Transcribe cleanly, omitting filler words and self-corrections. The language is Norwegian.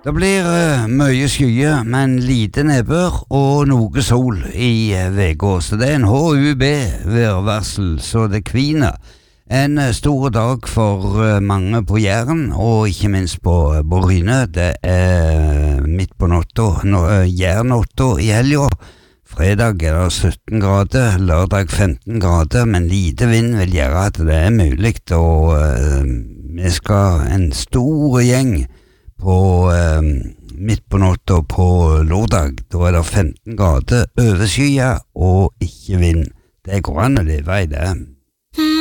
Det blir mye skyer, men lite nedbør og noe sol i veka, så det en HUB-værvarsel, så det kviner. En stor dag for mange på Jæren, og ikke minst på Bryne. Det midt på natta, Jærnatta i helga. Fredag det 17 grader, lørdag 15 grader, men lite vind vil gjøre at det mulig, og vi skal en stor gjeng på midt på natta på lørdag. Da det 15 grader, overskyet og ikke vind. Det går an å leve i det.